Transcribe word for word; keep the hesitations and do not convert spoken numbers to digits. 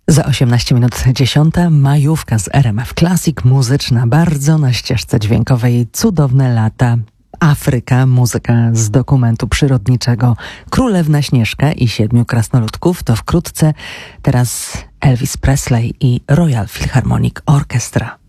Za osiemnaście minut dziesiąta majówka z R M F Classic, muzyczna bardzo na ścieżce dźwiękowej Cudowne lata. Afryka, muzyka z dokumentu przyrodniczego Królewna Śnieżka i Siedmiu Krasnoludków to wkrótce. Teraz Elvis Presley i Royal Philharmonic Orchestra.